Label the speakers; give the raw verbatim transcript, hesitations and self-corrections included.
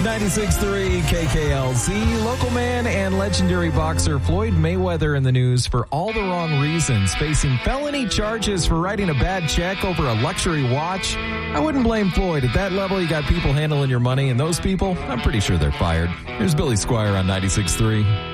Speaker 1: ninety-six point three K K L Z. Local man and legendary boxer Floyd Mayweather in the news for all the wrong reasons, facing felony charges for writing a bad check over a luxury watch. I wouldn't blame Floyd. At that level, you got people handling your money, and those people, I'm pretty sure they're fired. Here's Billy Squire on ninety-six point three.